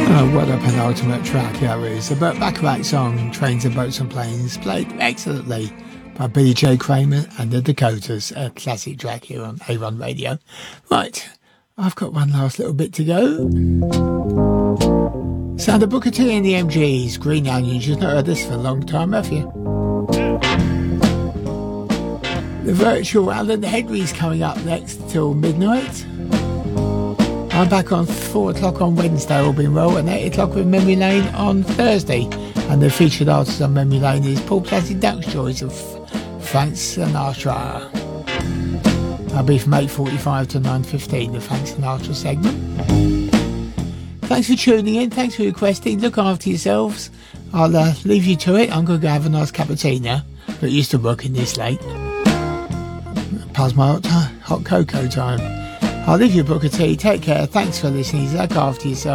Oh, what a penultimate track that is. The Burt Bacharach song, Trains and Boats and Planes, played excellently by Billy J. Kramer and the Dakotas, a classic track here on A1 Radio. Right, I've got one last little bit to go. Sound of Booker T and the MGs, Green Onions. You've not heard this for a long time, have you? The virtual Alan Henry's coming up next till midnight. I'm back on 4 o'clock on Wednesday, all being well, and 8 o'clock with Memory Lane on Thursday. And the featured artist on Memory Lane is Paul Plastic Duck's choice of Frank Sinatra. I'll be from 8:45 to 9:15, the Frank Sinatra segment. Thanks for tuning in, thanks for requesting, look after yourselves. I'll leave you to it. I'm going to go have a nice cup of tea now. Not used to working this late. Past my hot cocoa time. I'll leave you a book of tea. Take care. Thanks for listening. Look after yourself.